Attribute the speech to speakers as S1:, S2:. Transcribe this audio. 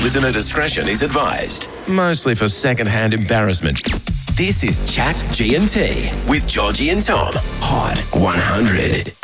S1: Listener discretion is advised. Mostly for second-hand embarrassment. This is Chat G&T with Georgie and Tom. Hot 100.